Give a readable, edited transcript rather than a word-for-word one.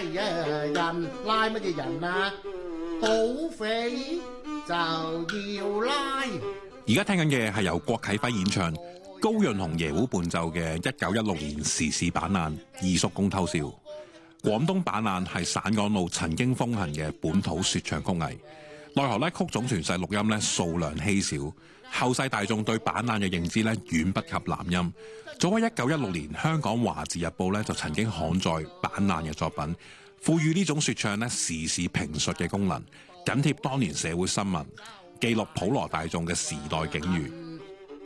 呀人，拉乜嘢人啊？土匪就要拉。 而家聽緊嘅係由郭啟輝演唱、高潤雄爺胡伴奏嘅1916年時事板爛《二叔公偷笑》。廣東板爛係省港澳曾經風行嘅本土說唱曲藝，奈何咧曲種傳世錄音咧數量稀少，後世大眾對板爛嘅認知咧遠不及南音。早喺1916年，香港《華字日報》咧就曾經刊載板爛嘅作品，賦予呢種說唱咧時事評述嘅功能，緊貼當年社會新聞，記錄普羅大眾嘅時代境遇。